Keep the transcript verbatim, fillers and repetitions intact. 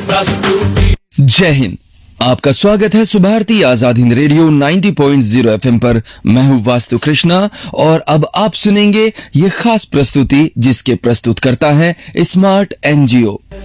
प्रस्तुति। जय हिंद, आपका स्वागत है सुभारती आजाद हिंद रेडियो नब्बे पॉइंट शून्य एफएम पर। मैं हूं वास्तु कृष्णा और अब आप सुनेंगे ये खास प्रस्तुति जिसके प्रस्तुत करता है स्मार्ट एनजीओ।